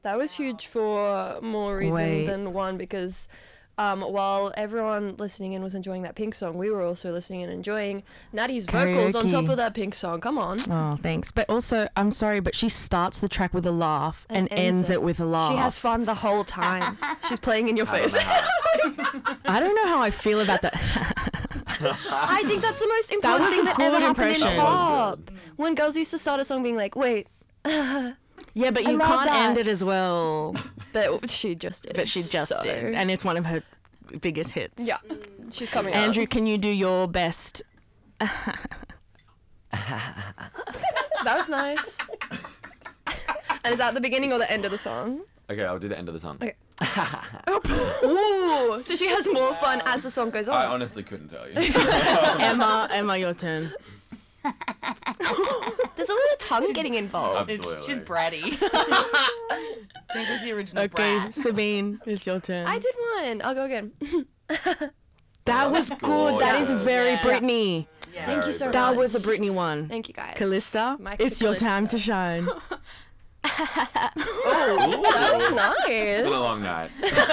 That was huge for more reason than one, because while everyone listening in was enjoying that Pink song, we were also listening and enjoying Natty's vocals on top of that Pink song. Come on. Oh, thanks. But also, I'm sorry, but she starts the track with a laugh and ends it with a laugh. She has fun the whole time. She's playing in your face. I don't know how I feel about that. I think that's the most important thing that ever happened in pop. When girls used to start a song being like, wait. Yeah, but you can't end it as well. But she just did. Did. And it's one of her biggest hits. Yeah. She's coming Andrew, can you do your best? That was nice. And is that the beginning or the end of the song? Okay, I'll do the end of the song. Okay. Ooh, so she has more fun as the song goes on. I honestly couldn't tell you. Emma, your turn. There's a little tongue getting involved. She's bratty. That was the original brat. Sabine, it's your turn. I did one. I'll go again. That was good. That is very Britney. Yeah. Thank you so much. That was a Britney one. Thank you, guys. Callista, it's your time to shine. Oh, that was nice. It's been a long night.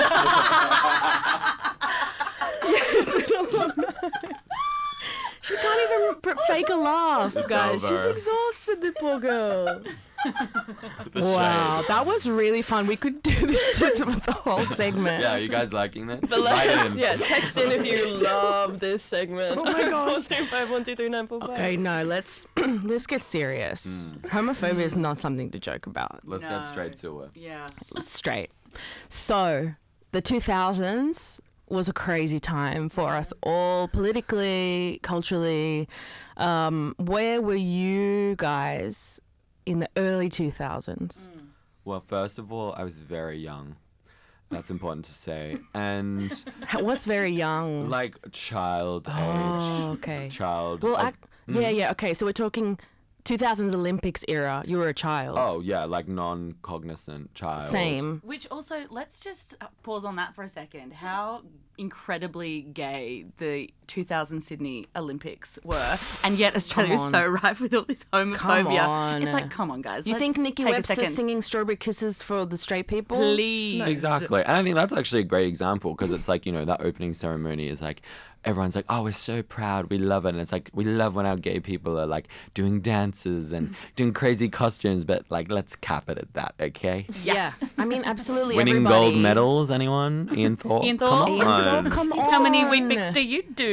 It's been a long night. She can't even fake a laugh, guys. over. She's exhausted, the poor girl. The Wow, shade. that was really fun. We could do this with the whole segment. Yeah, you guys liking this? But Write in. text in if you love this segment. Oh my gosh. 435123945. Okay, no, let's get serious. Homophobia is not something to joke about. Let's No. get straight to it. Yeah. Straight. So, the 2000s was a crazy time for us all, politically, culturally. Where were you guys in the early 2000s? Well, first of all, I was very young. That's important to say. And What's very young? like child age. Oh, okay. Child. Well, of- yeah. Okay, so we're talking 2000s Olympics era. You were a child. Oh, yeah, like non-cognizant child. Same. Which also, let's just pause on that for a second. How incredibly gay the 2000 Sydney Olympics were, and yet Australia is so rife with all this homophobia. on. It's like, come on, guys. You let's think Nikki take a Webster's second. singing Strawberry Kisses for the straight people? Please. Exactly. And I think that's actually a great example because it's like, you know, that opening ceremony is like, everyone's like, oh, we're so proud. We love it. And it's like, we love when our gay people are like doing dances and doing crazy costumes, but like, let's cap it at that, okay? Yeah. I mean, absolutely. Winning everybody. gold medals, anyone? Ian Thorpe? Ian Thorpe? Come Ian on. Thorpe, come on. How many wheat bix do you do?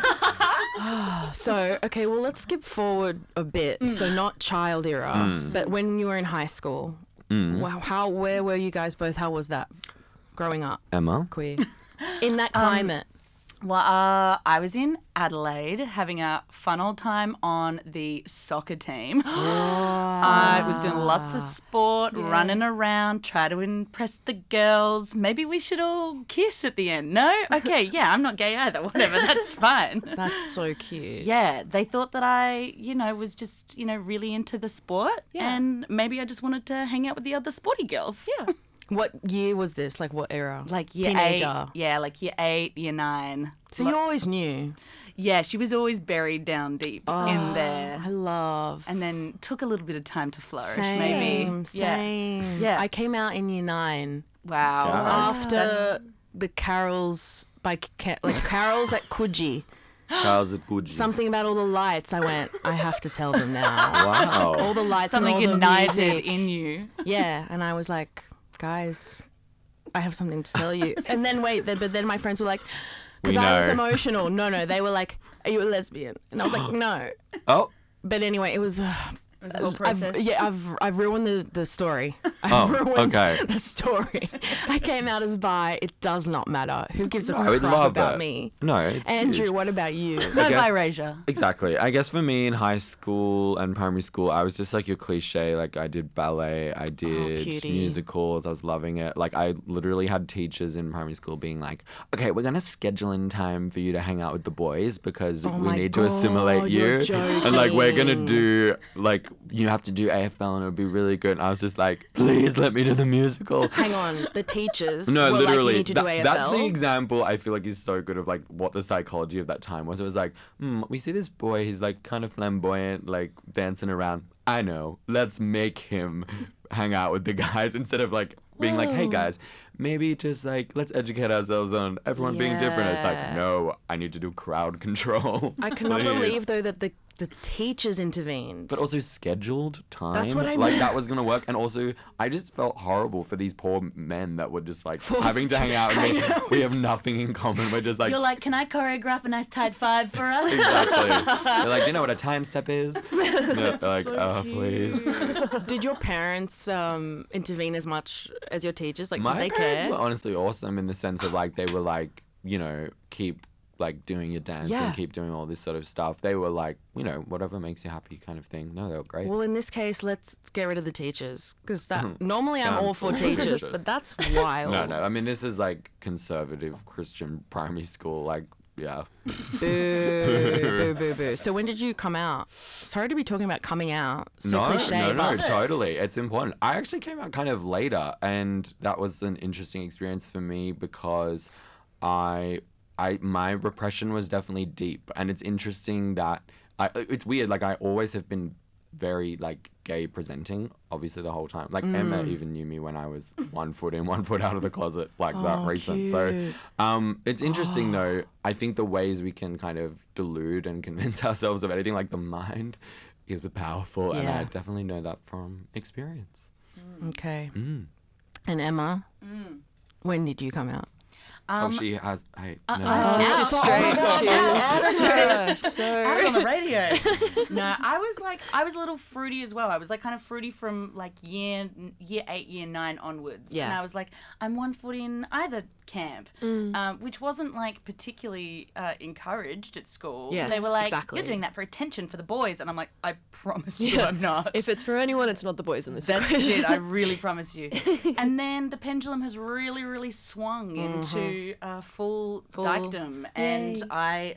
So, okay, well, let's skip forward a bit. So, not child era, but when you were in high school, where were you guys both? How was that growing up Emma? queer? In that climate? Well, I was in Adelaide having a fun old time on the soccer team. I was doing lots of sport, running around, try to impress the girls. Maybe we should all kiss at the end. No? Okay, yeah, I'm not gay either. Whatever, that's fine. That's so cute. Yeah, they thought that I, was just, really into the sport. Yeah. And maybe I just wanted to hang out with the other sporty girls. Yeah. What year was this? Like, what era? Like year Teenager. 8. Yeah, like year 8, year 9. So, you always knew. Yeah, she was always buried down deep in there. I love. And then took a little bit of time to flourish, Same, maybe. same. Yeah. I came out in year 9 Wow. Yeah. after the carols carols at Coogee. Charles at Gucci. Something about all the lights. I went, I have to tell them now. Wow. All the lights Something and all the ignited music. in you. Yeah, and I was like, guys, I have something to tell you. And then but then my friends were like, because We I was know. emotional. No, they were like, are you a lesbian? And I was like, no. Oh. But anyway, it was. It was a whole process. I've ruined the story. I've Oh, ruined okay. the story. I came out as bi. It does not matter. Who gives a I would crap love about that. me? No, it's Andrew, huge. what about you? No I guess- birasia. Exactly. I guess for me in high school and primary school, I was just like your cliche. Like I did ballet, I did cutie. musicals. I was loving it. Like I literally had teachers in primary school being like, "Okay, we're gonna schedule in time for you to hang out with the boys because we my need to assimilate God, you, you're and like we're gonna joking. do like you have to do AFL and it'll be really good." And I was just like, "Please let me do the musical." Hang on, the teachers No, were literally. like, you need to do AFL. That's the example I feel like is so good of like what the psychology of that time was. It was like, we see this boy, he's like kind of flamboyant, like dancing around. I know, let's make him hang out with the guys instead of like being like, hey guys, maybe just like let's educate ourselves on everyone being different. It's like, Yeah. no, I need to do crowd control. I cannot Please. believe though that the teachers intervened. But also scheduled time. That's what I Like mean. that was gonna work. And also, I just felt horrible for these poor men that were just like having to hang out with me. We have nothing in common. We're just like, You're like, can I choreograph a nice tight five for us? exactly. They're like, do you know what a time step is? They're like, oh, please. Did your parents intervene as much as your teachers? Like, My did they parents care? were honestly awesome in the sense of like they were like, you know, keep like doing your dance Yeah. and keep doing all this sort of stuff. They were like, you know, whatever makes you happy kind of thing. No, they were great. Well, in this case, let's get rid of the teachers because that normally I'm all for Cancel teachers, teachers. but that's wild. No. I mean, this is like conservative Christian primary school. Like, yeah. Boo. So when did you come out? Sorry to be talking about coming out. So cliche. No, but- totally. It's important. I actually came out kind of later, and that was an interesting experience for me because my repression was definitely deep, and it's interesting that it's weird. Like I always have been very like gay presenting, obviously the whole time. Like Emma even knew me when I was 1 foot in, 1 foot out of the closet, like that recent. Cute. So it's interesting though. I think the ways we can kind of delude and convince ourselves of anything, like the mind is powerful, and I Yeah. definitely know that from experience. Okay. Mm. And Emma, when did you come out? She has. Hey, no, Out. Straight. Out on the radio. No, I was a little fruity as well. I was like kind of fruity from like year 8, year 9 onwards. Yeah. And I was like, I'm 1 foot in either camp, which wasn't like particularly encouraged at school. Yes, They were like, exactly. you're doing that for attention for the boys. And I'm like, I promise you I'm not. If it's for anyone, it's not the boys in this That's equation. it. I really promise you. And then the pendulum has really, really swung into full dykedom, and Yay.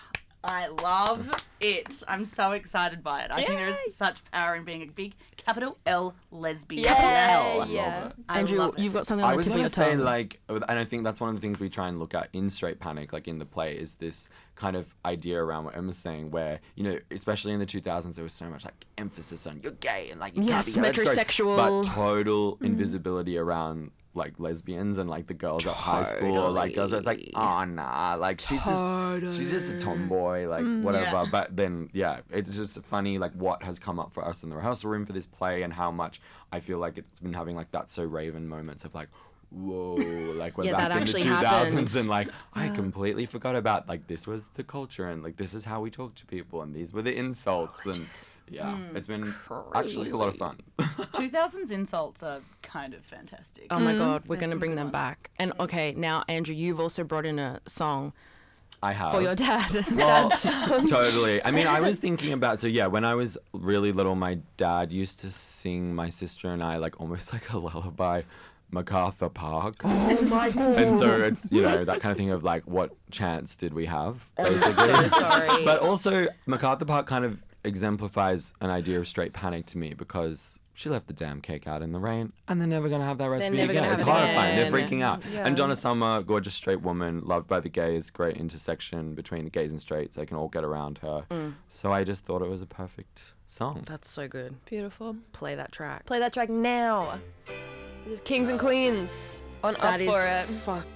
I love it. I'm so excited by it. I think there is such power in being a big capital L lesbian. Yeah, L. yeah. I Andrew, love it. you've got something on I the was tip of going your to say, tongue. like, and I think that's one of the things we try and look at in Straight Panic, like in the play, is this kind of idea around what Emma's saying, where, you know, especially in the 2000s, there was so much like emphasis on you're gay and like you Yes, can't be gay, that's gross. metrosexual. But total invisibility around like lesbians and like the girls at high school, or like girls. It's like, oh nah, like she's just a tomboy, like whatever. Yeah. But then it's just funny like what has come up for us in the rehearsal room for this play, and how much I feel like it's been having like that so Raven moments of like, whoa, like we're Yeah, that back in the actually 2000s happened. and like I completely forgot about like this was the culture, and like this is how we talk to people, and these were the insults, and it's been actually a lot of fun. 2000s insults are kind of fantastic. Oh my God, we're There's going to some bring good them ones. back. And okay, now Andrew, you've also brought in a song I have. for your dad. Well, totally. I mean, I was thinking about, so yeah, when I was really little, my dad used to sing my sister and I like almost like a lullaby, MacArthur Park. Oh my God. And so it's, you know, that kind of thing of like, what chance did we have, basically. So sorry. But also, MacArthur Park kind of exemplifies an idea of straight panic to me, because she left the damn cake out in the rain, and they're never going to have that recipe never again. gonna It's have it horrifying. They're again. freaking out. Yeah. And Donna Summer, gorgeous straight woman, loved by the gays, great intersection between the gays and straights. They can all get around her. So I just thought it was a perfect song. That's so good. Beautiful. Play that track. Play that track now. This is Kings and Queens on That Up For is It. fuck